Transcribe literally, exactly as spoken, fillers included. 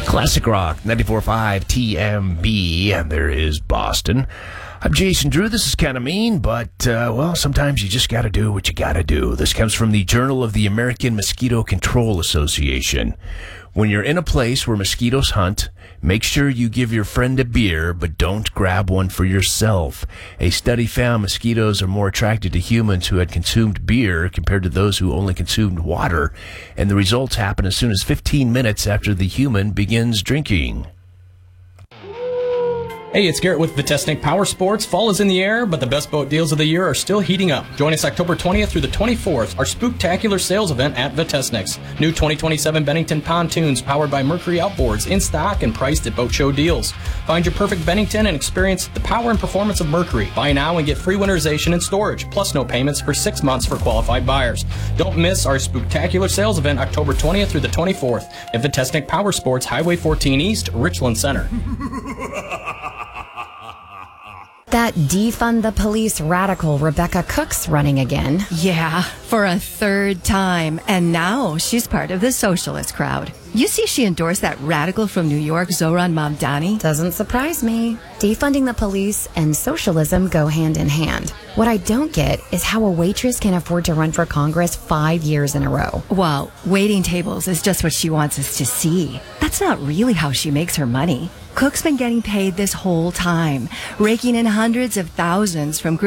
Classic Rock, ninety-four point five T M B, and there is Boston. I'm Jason Drew. This is kind of mean, but, uh, well, sometimes you just got to do what you got to do. This comes from the Journal of the American Mosquito Control Association. When you're in a place where mosquitoes hunt, make sure you give your friend a beer, but don't grab one for yourself. A study found mosquitoes are more attracted to humans who had consumed beer compared to those who only consumed water, and the results happen as soon as fifteen minutes after the human begins drinking. Hey, it's Garrett with Vitesnik Power Sports. Fall is in the air, but the best boat deals of the year are still heating up. Join us October twentieth through the twenty-fourth, our spooktacular sales event at Vitesnik's. New twenty twenty-seven Bennington pontoons powered by Mercury Outboards in stock and priced at Boat Show Deals. Find your perfect Bennington and experience the power and performance of Mercury. Buy now and get free winterization and storage, plus no payments for six months for qualified buyers. Don't miss our spooktacular sales event October twentieth through the twenty-fourth at Vitesnik Power Sports, Highway fourteen East, Richland Center. That defund the police radical Rebecca Cook's running again. Yeah, for a third time. And now she's part of the socialist crowd. You see she endorsed that radical from New York, Zohran Mamdani? Doesn't surprise me. Defunding the police and socialism go hand in hand. What I don't get is how a waitress can afford to run for Congress five years in a row. Well, waiting tables is just what she wants us to see. That's not really how she makes her money. Cook's been getting paid this whole time, raking in hundreds of thousands from